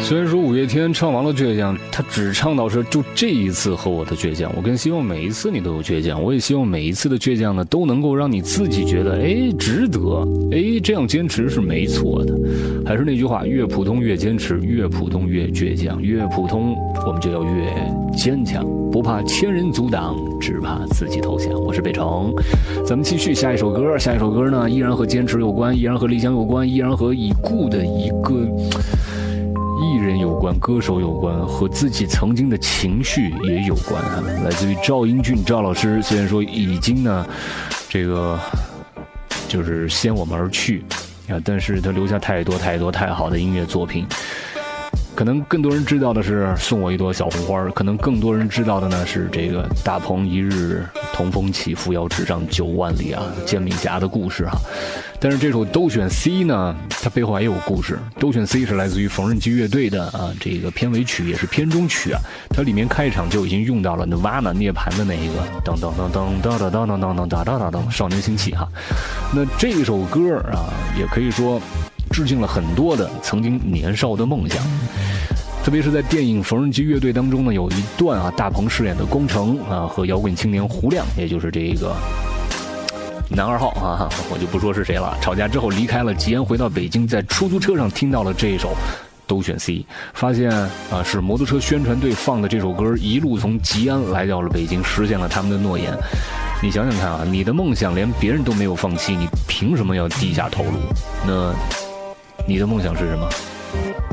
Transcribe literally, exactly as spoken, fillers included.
虽然说五月天唱完了倔强，他只唱到说就这一次和我的倔强，我更希望每一次你都有倔强，我也希望每一次的倔强呢都能够让你自己觉得哎值得，哎这样坚持是没错的。还是那句话，越普通越坚持，越普通越倔强，越普通我们就要越坚强，不怕千人阻挡，只怕自己投降。我是北城，咱们继续下一首歌，下一首歌呢依然和坚持有关，依然和理想有关，依然和已故的一个艺人有关，歌手有关，和自己曾经的情绪也有关啊。来自于赵英俊赵老师，虽然说已经呢这个就是先我们而去啊，但是他留下太多太多太好的音乐作品。可能更多人知道的是送我一朵小红花，可能更多人知道的呢是这个大鹏一日同风起，扶摇直上九万里啊，煎饼侠的故事啊。但是这首都选 C 呢，它背后还有故事。都选 C 是来自于缝纫机乐队的啊，这个片尾曲也是片中曲啊，它里面开场就已经用到了 Nirvana 涅槃的那一个当当当当当当当当当当当当当少年兴起哈。那这首歌啊，也可以说致敬了很多的曾经年少的梦想。特别是在电影《缝纫机乐队》当中呢，有一段啊，大鹏饰演的工程啊和摇滚青年胡亮，也就是这个男二号啊，我就不说是谁了，吵架之后离开了吉安，回到北京，在出租车上听到了这一首都选 C， 发现啊是摩托车宣传队放的这首歌，一路从吉安来到了北京，实现了他们的诺言。你想想看啊，你的梦想连别人都没有放弃，你凭什么要低下头颅？那你的梦想是什么？